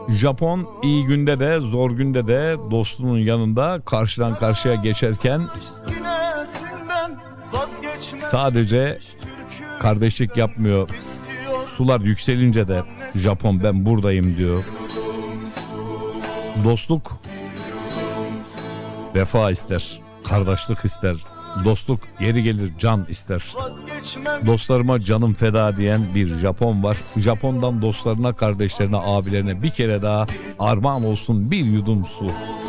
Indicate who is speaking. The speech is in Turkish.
Speaker 1: Japon iyi günde de zor günde de dostunun yanında karşıdan karşıya geçerken sadece kardeşlik yapmıyor. Sular yükselince de Japon ben buradayım diyor. Dostluk vefa ister, kardeşlik ister. Dostluk yeri gelir can ister. Dostlarıma canım feda diyen bir Japon var. Japon'dan dostlarına, kardeşlerine, abilerine bir kere daha armağan olsun bir yudum su.